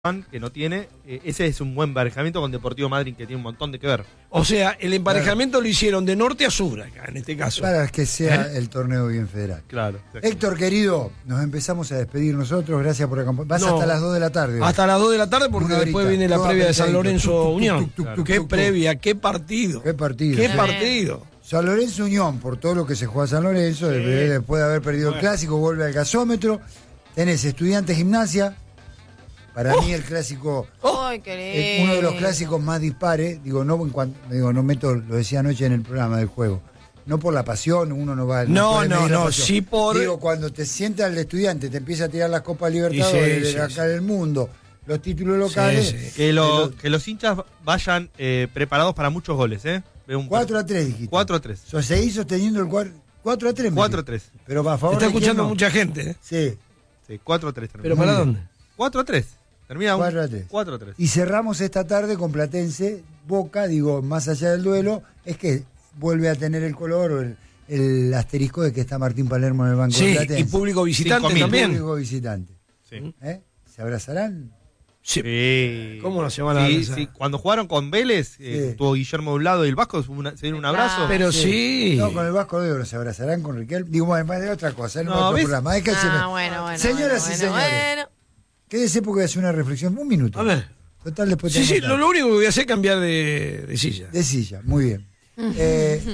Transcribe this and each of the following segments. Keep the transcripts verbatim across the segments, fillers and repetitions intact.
que no tiene, eh, ese es un buen emparejamiento con Deportivo Madryn, que tiene un montón de que ver. O sea, el emparejamiento claro. lo hicieron de norte a sur acá, en este caso. Para que sea ¿Eh? el torneo bien federal. Claro. Héctor, querido, nos empezamos a despedir nosotros. Gracias por acompañarnos. Vas No, hasta las dos de la tarde. Hasta las dos de la tarde, porque Una después horita. viene la Todo previa de San apretadito. Lorenzo Tuc, tuc, Unión. tuc, tuc, Claro. tuc, Qué tuc, previa, qué partido. Qué partido. Qué Sí. partido. San Lorenzo Unión, por todo lo que se juega San Lorenzo, Sí. después de haber perdido Bueno. el clásico, vuelve al gasómetro. Tenés Estudiantes Gimnasia. Para Oh. mí el clásico, Ay, qué es uno de los lindo. clásicos más dispares. Digo, no en cuanto, digo, no meto, lo decía anoche en el programa del juego. No por la pasión, uno no va. No, puede no, medir la no, pasión. sí por- Digo, cuando te sientas al estudiante, te empieza a tirar las Copas Libertadores, Sí, sí, de acá sí. del mundo, los títulos locales. Sí, sí. Que, lo- Pero- que los hinchas vayan eh, preparados para muchos goles, ¿eh? Ve un cuatro a tres dijiste. cuatro a tres. O sea, seguís sosteniendo el cuatro a tres. cuatro a tres. Pero va a favor Está de quién escuchando no. mucha gente. ¿eh? Sí. Sí, cuatro a tres termina. ¿Pero Muy para bien. dónde? cuatro a tres. Termina un cuatro a tres. cuatro a tres. Y cerramos esta tarde con Platense, Boca, digo, más allá del duelo, es que vuelve a tener el color o el, el asterisco de que está Martín Palermo en el banco de Sí, Platense. y público visitante cinco mil. también. Público visitante. Sí. ¿Eh? ¿Se abrazarán? Sí. Sí. ¿Cómo no se van a Sí, abrazar? sí. Cuando jugaron con Vélez, eh, Sí. estuvo Guillermo de un lado y el Vasco, una- se dieron un abrazo. Ah. Pero sí. No, con el Vasco de Oro se abrazarán con Riquelme. Digo, bueno, más de otra cosa, no, No, otro ¿ves? programa. Es que se me- Ah, bueno, bueno. Señoras bueno, y bueno, señores, bueno. quédese porque voy a hacer una reflexión. Un minuto. A ver. Total, después Sí, tengo sí, que lo, lo único que voy a hacer es cambiar de, de silla. De silla, muy bien. Eh,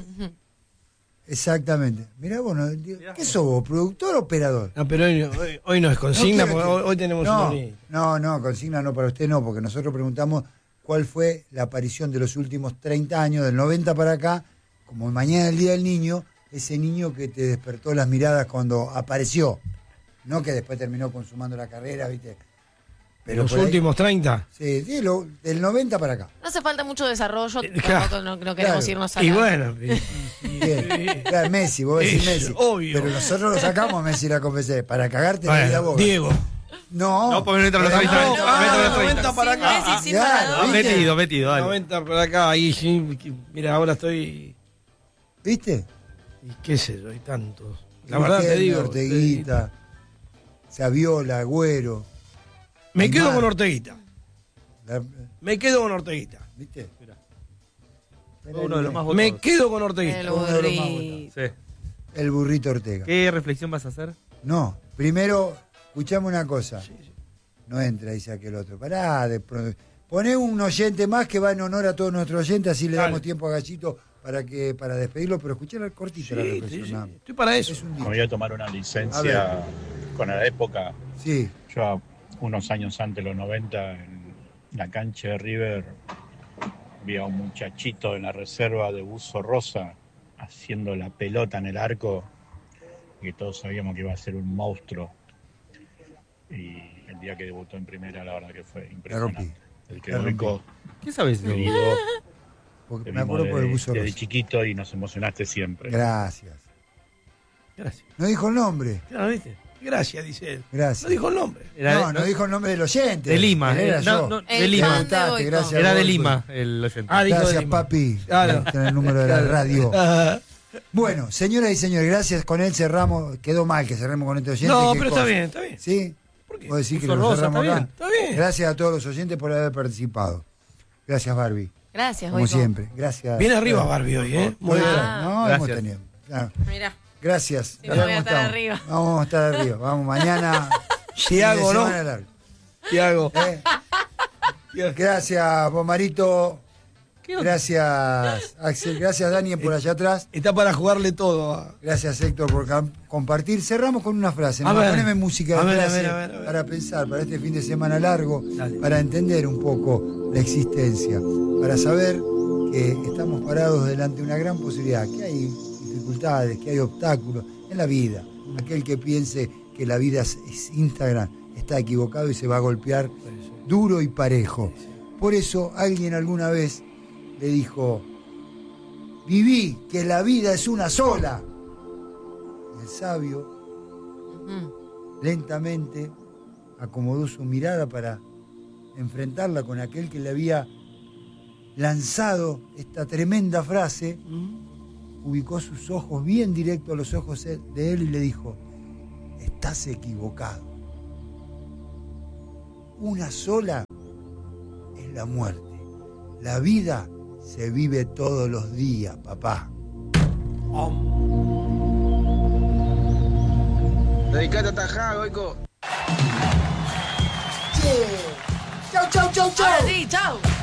exactamente. Mirá vos, no, digo, ¿qué sos vos? ¿Productor o operador? No, pero hoy, hoy, hoy no es consigna, No quiero porque que- hoy, hoy tenemos no, una línea. no, no, consigna no para usted, no, porque nosotros preguntamos cuál fue la aparición de los últimos treinta años, del noventa para acá, como mañana el Día del Niño, ese niño que te despertó las miradas cuando apareció, no que después terminó consumando la carrera, ¿viste? Pero Los por ahí- últimos treinta. Sí, sí, lo- del noventa para acá. No hace falta mucho desarrollo, Eh, claro. tampoco no, no queremos Claro. irnos a Y la- bueno, y- Bien. Claro, Messi, vos decís Eso, Messi. obvio. Pero nosotros lo sacamos a Messi la convencé. Para cagarte la vida bueno, vos. Diego. No. No, porque no entran los Pero treinta. no, No, ah, mete los treinta. noventa para Sin acá. Messi, sin Claro, Maradona. ¿viste? Metido, metido, dale. noventa para acá, ahí sí. Mira, ahora estoy. ¿Viste? Y qué sé yo, hay tantos. La Riquelme, verdad te digo. Orteguita, Saviola, Agüero. Me quedo Neymar. con Orteguita. La- Me quedo con Orteguita. ¿Viste? Mirá. Era Uno de los el- más Me votados. quedo con Orteguita. El Uno de los más burrito. Sí. El burrito Ortega. ¿Qué reflexión vas a hacer? No, primero, escuchame una cosa. No entra, dice aquel otro. Pará, de pro- poné un oyente más que va en honor a todos nuestros oyentes, así le Dale. damos tiempo a Gallito para que para despedirlo, pero escuchá la cortita la Sí, reflexión. sí, sí. nada más. Estoy para eso. Es un Me dicho. voy a tomar una A licencia con la época. Sí, Yo, unos años antes, los noventa, en la cancha de River, vi a un muchachito en la reserva de buzo rosa haciendo la pelota en el arco, que todos sabíamos que iba a ser un monstruo. Y el día que debutó en primera, la verdad que fue impresionante. El La que rompí. rico, ¿Qué sabes? de querido, porque te me vimos acuerdo por el desde, buzo desde rosa. chiquito y nos emocionaste siempre. Gracias. Gracias. No dijo el nombre. Claro, ¿viste? Gracias, dice él. Gracias. No dijo el nombre. Era no, de, no dijo el nombre del oyente. de Lima. Él era eh, yo. no, no, El de Lima. fan de Disfrutate, Boico. gracias. Era de Boico. Lima el oyente. Ah, dijo de Gracias, Lima. papi. Claro. Ahí está el número de la radio. Ah, Bueno, señoras y señores, gracias. Con él cerramos. Quedó mal que cerremos con este oyente. no, ¿qué pero cosa? está bien, está bien. ¿Sí? ¿Por qué? ¿Vos decís que Puso lo rosa, cerramos está acá? bien. Está bien. Gracias a todos los oyentes por haber participado. Gracias, Barbie. Gracias, Como Boico. siempre. Gracias. Viene arriba Barbie hoy, ¿eh? Muy Muy bien. bien. Ah. No, Gracias. hemos tenido. Ah, Mirá. gracias. Sí, me Mirá voy a cómo estar estamos. arriba. Vamos a estar arriba. Vamos, mañana. Tiago, fin de ¿no? semana largo. Tiago. ¿Eh? Gracias, Pomarito. Gracias, Axel. Gracias, Dani, por allá atrás. Está para jugarle todo. a- Gracias, Héctor, por cam- compartir. Cerramos con una frase. A ¿no? ver. Poneme música de A ver, a frase ver, a ver, a ver. para pensar, para este fin de semana largo, Dale. para entender un poco la existencia, para saber que estamos parados delante de una gran posibilidad, que hay dificultades, que hay obstáculos en la vida. Aquel que piense que la vida es, es Instagram está equivocado y se va a golpear duro y parejo. Por eso alguien alguna vez le dijo: viví que la vida es una sola. Y el sabio Ujú. lentamente acomodó su mirada para enfrentarla con aquel que le había lanzado esta tremenda frase, ubicó sus ojos bien directo a los ojos de él y le dijo: estás equivocado. una sola, es la muerte. La vida se vive todos los días, papá. Dedicate a tajar, Goico. Che. Chau, chau, chau, chau. Ahora sí, chao.